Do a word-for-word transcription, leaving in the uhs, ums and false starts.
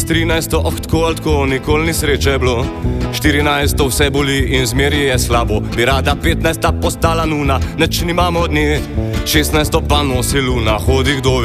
trinajsto, oh tako ali tako, nikoli ni sreče bilo. štirinajsto vse boli in zmeri je slabo. Bi rada petnajsta postala nuna, neč nimamo dni. šestnajsto pa nosi luna, hodi kdo